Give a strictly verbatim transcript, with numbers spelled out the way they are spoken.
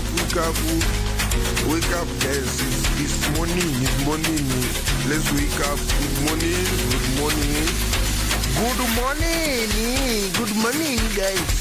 up, wake up, wake up, guys. It's, it's morning, it's morning. Let's wake up. Good morning, good morning. Good morning, good morning, guys.